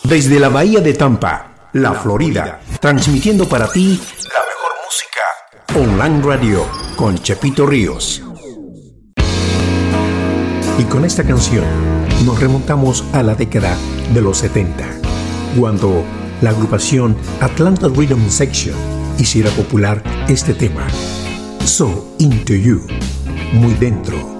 Desde la bahía de Tampa, la Florida, transmitiendo para ti la mejor música. Online Radio con Chepito Ríos. Y con esta canción nos remontamos a la década de los 70, cuando la agrupación Atlanta Rhythm Section hiciera popular este tema, So Into You, muy dentro.